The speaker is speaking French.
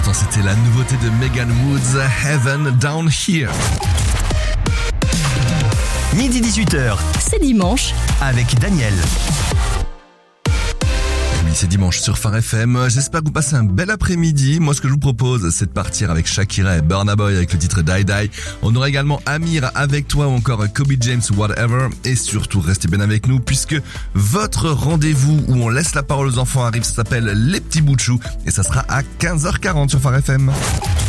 l'instant, c'était la nouveauté de Megan Woods, Heaven Down Here. Midi 18h, C'est dimanche. avec Daniel. Oui, c'est dimanche sur Phare FM. J'espère que vous passez un bel après-midi. Moi, ce que je vous propose, c'est de partir avec Shakira et Burna Boy avec le titre Die Die. On aura également Amir avec toi ou encore Kobe James Whatever. Et surtout, restez bien avec nous puisque votre rendez-vous où on laisse la parole aux enfants arrive. Ça s'appelle Les Petits Bouts de Chou et ça sera à 15h40 sur Phare FM.